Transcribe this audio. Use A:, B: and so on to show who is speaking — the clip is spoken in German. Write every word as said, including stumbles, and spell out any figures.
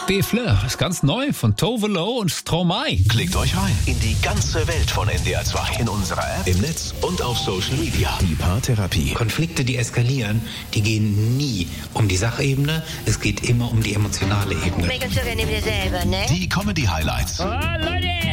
A: B-Fleur ist ganz neu von Tove Lo und Stromae.
B: Klickt euch rein in die ganze Welt von N D R zwei. In unserer App, im Netz und auf Social Media. Die Paartherapie.
C: Konflikte, die eskalieren, die gehen nie um die Sachebene. Es geht immer um die emotionale Ebene.
D: Make uns sogar neben dir selber, ne?
B: Die Comedy-Highlights.
E: Oh, Leute!